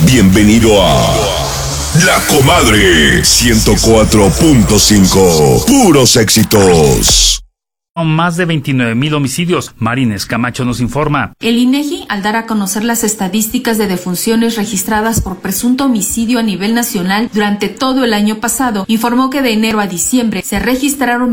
Bienvenido a La Comadre 104.5. Puros éxitos. Más de 29,000 homicidios. Marines Camacho nos informa. El INEGI, al dar a conocer las estadísticas de defunciones registradas por presunto homicidio a nivel nacional durante todo el año pasado, informó que de enero a diciembre se registraron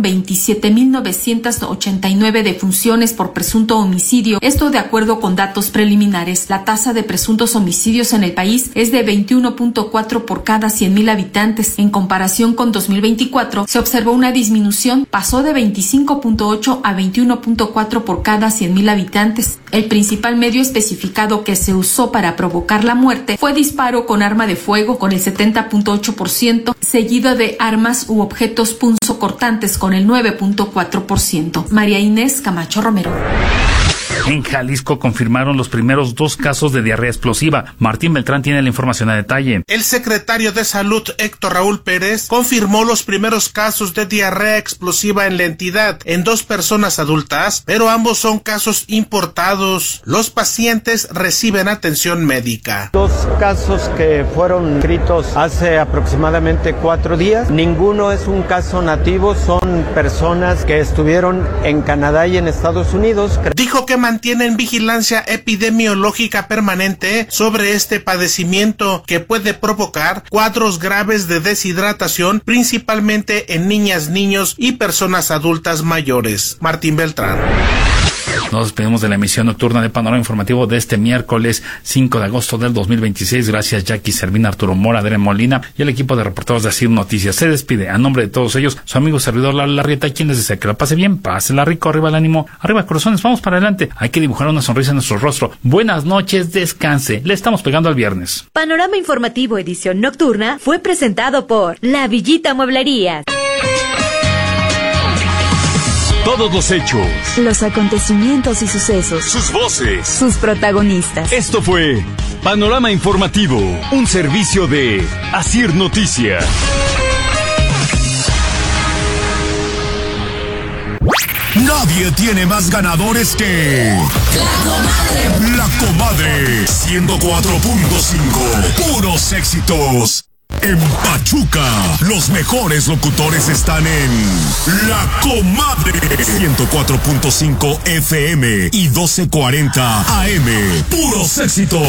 27,989 defunciones por presunto homicidio. Esto de acuerdo con datos preliminares. La tasa de presuntos homicidios en el país es de 21.4 por cada 100,000 habitantes. En comparación con 2024, se observó una disminución, pasó de 25.8 a 21.4 por cada 100,000 habitantes. El principal medio especificado que se usó para provocar la muerte fue disparo con arma de fuego con el 70.8%, seguido de armas u objetos punzocortantes con el 9.4%. María Inés Camacho Romero. En Jalisco confirmaron los primeros 2 casos de diarrea explosiva. Martín Beltrán tiene la información a detalle. El secretario de Salud, Héctor Raúl Pérez, confirmó los primeros casos de diarrea explosiva en la entidad en 2 personas adultas, pero ambos son casos importados. Los pacientes reciben atención médica. 2 casos que fueron escritos hace aproximadamente 4 días. Ninguno es un caso nativo, son personas que estuvieron en Canadá y en Estados Unidos. Dijo que mantienen vigilancia epidemiológica permanente sobre este padecimiento que puede provocar cuadros graves de deshidratación, principalmente en niñas, niños y personas adultas mayores. Martín Beltrán. Nos despedimos de la emisión nocturna de Panorama Informativo de este miércoles 5 de agosto del 2026. Gracias Jackie Servín, Arturo Mora, Adrián Molina y el equipo de reporteros de Asir Noticias. Se despide a nombre de todos ellos su amigo servidor Lalo Larrieta, quien les desea que la pase bien, pásela rico, arriba el ánimo, arriba corazones, vamos para adelante. Hay que dibujar una sonrisa en nuestro rostro. Buenas noches, descanse. Le estamos pegando al viernes. Panorama Informativo edición nocturna fue presentado por La Villita Mueblerías. Todos los hechos, los acontecimientos y sucesos, sus voces, sus protagonistas. Esto fue Panorama Informativo, un servicio de Asir Noticias. Nadie tiene más ganadores que La Comadre 104.5. Puros éxitos. En Pachuca, los mejores locutores están en La Comadre 104.5 FM y 1240 AM. Puros éxitos.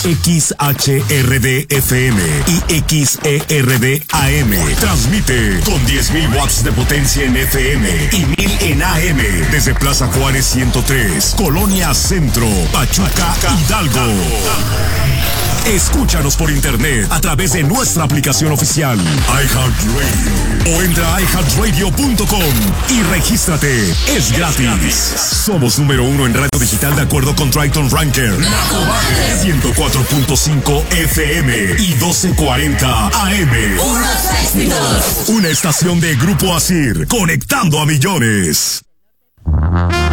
XHRD FM y XERD AM. Transmite con 10,000 watts de potencia en FM y 1,000 en AM. Desde Plaza Juárez 103, Colonia Centro, Pachuca, Hidalgo. Escúchanos por internet a través de nuestra aplicación oficial iHeartRadio o entra a iHeartRadio.com y regístrate. Es gratis. Somos número 1 en radio digital de acuerdo con Triton Ranker. La Comadre 104.5 FM y 1240 AM. Una estación de Grupo Asir, conectando a millones.